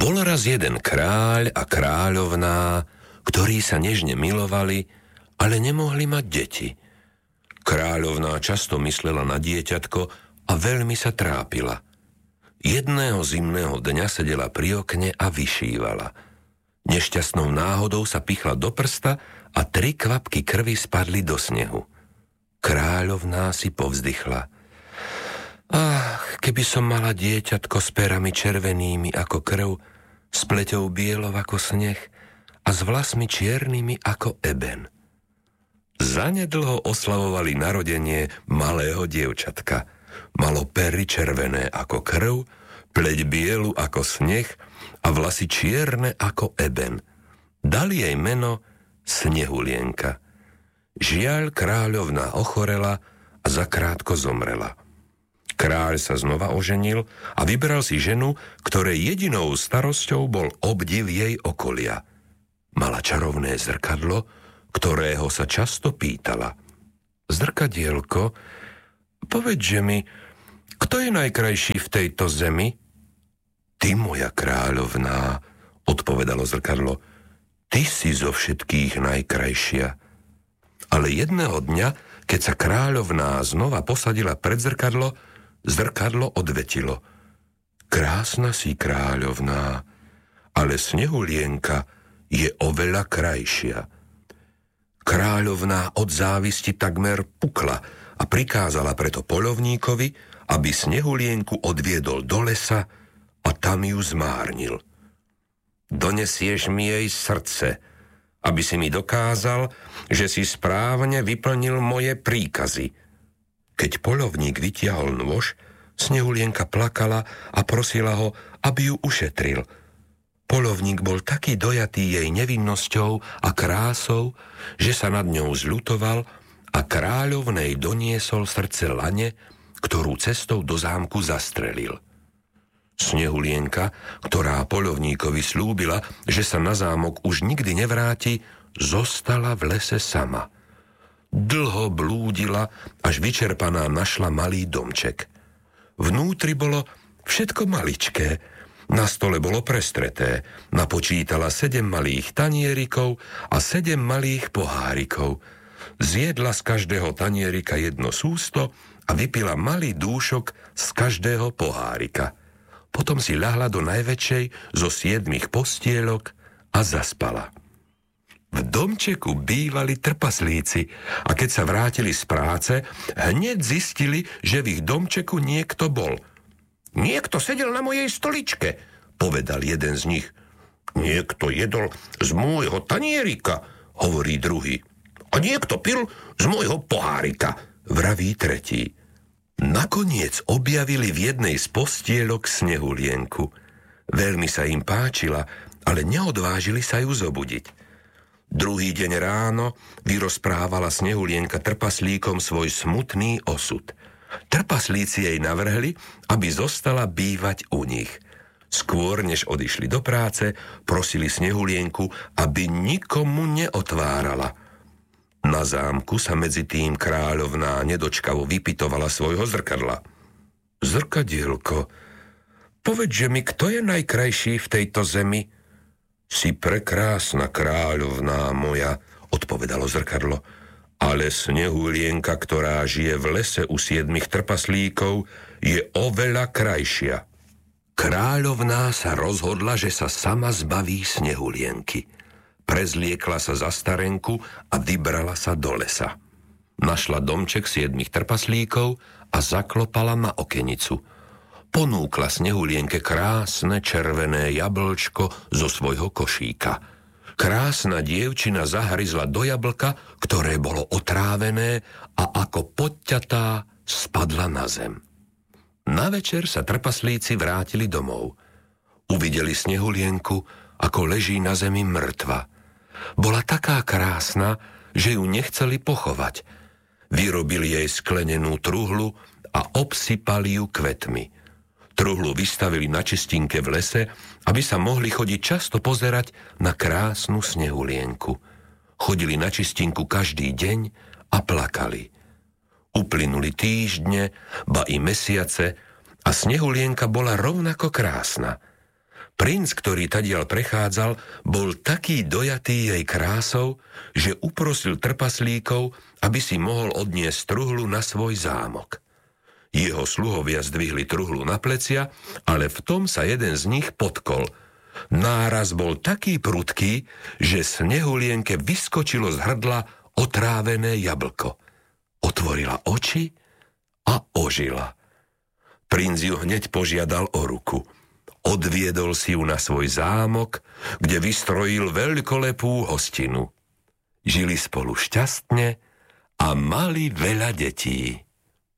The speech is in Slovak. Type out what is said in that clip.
Bol raz jeden kráľ a kráľovná, ktorí sa nežne milovali, ale nemohli mať deti. Kráľovná často myslela na dieťatko a veľmi sa trápila. Jedného zimného dňa sedela pri okne a vyšívala. Nešťastnou náhodou sa pichla do prsta a 3 kvapky krvi spadli do snehu. Kráľovná si povzdychla. Ach, keby som mala dieťatko s perami červenými ako krv, s pleťou bielou ako sneh a s vlasmi čiernymi ako eben. Zanedlho oslavovali narodenie malého dievčatka. Malo pery červené ako krv, pleť bielu ako sneh a vlasy čierne ako eben. Dali jej meno Snehulienka. Žiaľ, kráľovná ochorela a zakrátko zomrela. Kráľ sa znova oženil a vybral si ženu, ktorej jedinou starosťou bol obdiv jej okolia. Mala čarovné zrkadlo, ktorého sa často pýtala. Zrkadielko, povedže mi, kto je najkrajší v tejto zemi? Ty, moja kráľovná, odpovedalo zrkadlo, ty si zo všetkých najkrajšia. Ale jedného dňa, keď sa kráľovná znova posadila pred zrkadlo, zrkadlo odvetilo. Krásna si, kráľovná, ale Snehulienka je oveľa krajšia. Kráľovná od závisti takmer pukla a prikázala preto poľovníkovi, aby Snehulienku odviedol do lesa a tam ju zmárnil. Donesieš mi jej srdce, aby si mi dokázal, že si správne vyplnil moje príkazy. Keď poľovník vytiahol nôž, Snehulienka plakala a prosila ho, aby ju ušetril. Poľovník bol taký dojatý jej nevinnosťou a krásou, že sa nad ňou zľutoval a kráľovnej doniesol srdce lane, ktorú cestou do zámku zastrelil. Snehulienka, ktorá poľovníkovi slúbila, že sa na zámok už nikdy nevráti, zostala v lese sama. Dlho blúdila, až vyčerpaná našla malý domček. Vnútri bolo všetko maličké. Na stole bolo prestreté. Napočítala 7 malých tanierikov a 7 malých pohárikov. Zjedla z každého tanierika jedno sústo a vypila malý dúšok z každého pohárika. Potom si ľahla do najväčšej zo 7 postielok a zaspala. V domčeku bývali trpaslíci a keď sa vrátili z práce, hneď zistili, že v ich domčeku niekto bol. Niekto sedel na mojej stoličke, povedal jeden z nich. Niekto jedol z môjho tanierika, hovorí druhý. A niekto pil z môjho pohárika, vraví tretí. Nakoniec objavili v jednej z postielok Snehulienku. Veľmi sa im páčila, ale neodvážili sa ju zobudiť. Druhý deň ráno vyrozprávala Snehulienka trpaslíkom svoj smutný osud. Trpaslíci jej navrhli, aby zostala bývať u nich. Skôr, než odišli do práce, prosili Snehulienku, aby nikomu neotvárala. Na zámku sa medzi tým kráľovná nedočkavo vypytovala svojho zrkadla. Zrkadielko, povedže mi, kto je najkrajší v tejto zemi? Si prekrásna, kráľovná moja, odpovedalo zrkadlo. Ale Snehulienka, ktorá žije v lese u 7 trpaslíkov, je oveľa krajšia. Kráľovná sa rozhodla, že sa sama zbaví Snehulienky. Prezliekla sa za starenku a vybrala sa do lesa. Našla domček 7 trpaslíkov a zaklopala na okenicu. Ponúkla Snehulienke krásne červené jablčko zo svojho košíka. Krásna dievčina zahryzla do jablka, ktoré bolo otrávené a ako podťatá spadla na zem. Na večer sa trpaslíci vrátili domov. Uvideli Snehulienku, ako leží na zemi mŕtva. Bola taká krásna, že ju nechceli pochovať. Vyrobili jej sklenenú truhlu a obsypali ju kvetmi. Truhlu vystavili na čistinke v lese, aby sa mohli chodiť často pozerať na krásnu Snehulienku. Chodili na čistinku každý deň a plakali. Uplynuli týždne, ba i mesiace a Snehulienka bola rovnako krásna. Princ, ktorý tadiaľ prechádzal, bol taký dojatý jej krásou, že uprosil trpaslíkov, aby si mohol odniesť truhlu na svoj zámok. Jeho sluhovia zdvihli truhlu na plecia, ale v tom sa jeden z nich potkol. Náraz bol taký prudký, že Snehulienke vyskočilo z hrdla otrávené jablko. Otvorila oči a ožila. Princ ju hneď požiadal o ruku. Odviedol si ju na svoj zámok, kde vystrojil veľkolepú hostinu. Žili spolu šťastne a mali veľa detí.